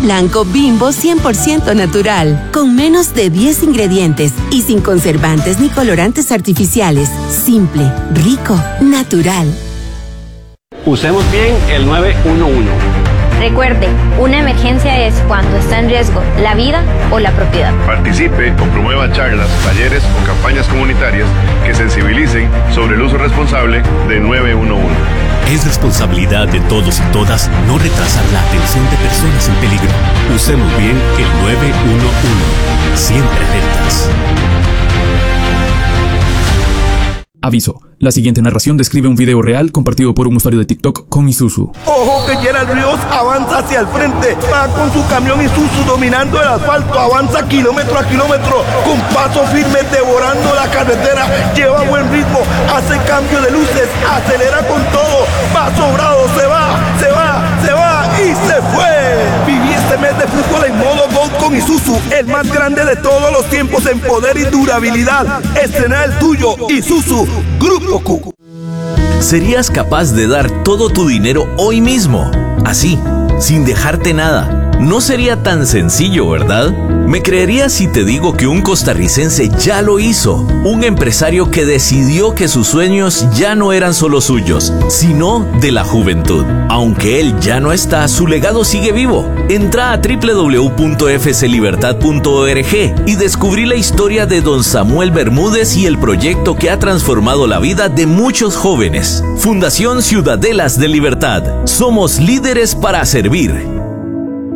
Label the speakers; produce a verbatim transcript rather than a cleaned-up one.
Speaker 1: blanco Bimbo cien por ciento natural, con menos de diez ingredientes y sin conservantes ni colorantes artificiales. Simple, rico, natural.
Speaker 2: Usemos bien el nueve uno uno.
Speaker 3: Recuerde, una emergencia es cuando está en riesgo la vida o la propiedad.
Speaker 4: Participe o promueva charlas, talleres o campañas comunitarias que sensibilicen sobre el uso responsable de nueve uno uno.
Speaker 5: Es responsabilidad de todos y todas no retrasar la atención de personas en peligro. Usemos bien el nueve uno uno. Siempre alertas.
Speaker 6: Aviso. La siguiente narración describe un video real compartido por un usuario de TikTok con Isuzu.
Speaker 7: Ojo que Gerald Ríos avanza hacia el frente. Va con su camión Isuzu dominando el asfalto. Avanza kilómetro a kilómetro con paso firme devorando la carretera. Lleva buen ritmo, hace cambio de luces, acelera con todo. Va sobrado, se va, se va, se va y se fue. Viví este mes de fútbol en modo Gold con Isuzu, el más grande de todos los tiempos en poder y durabilidad. Estrena el tuyo, Isuzu Grupo Q.
Speaker 8: ¿Serías capaz de dar todo tu dinero hoy mismo? Así, sin dejarte nada. No sería tan sencillo, ¿verdad? ¿Me creerías si te digo que un costarricense ya lo hizo? Un empresario que decidió que sus sueños ya no eran solo suyos, sino de la juventud. Aunque él ya no está, su legado sigue vivo. Entra a doble u doble u doble u punto f c libertad punto org y descubrí la historia de don Samuel Bermúdez y el proyecto que ha transformado la vida de muchos jóvenes. Fundación Ciudadelas de Libertad. Somos líderes para servir.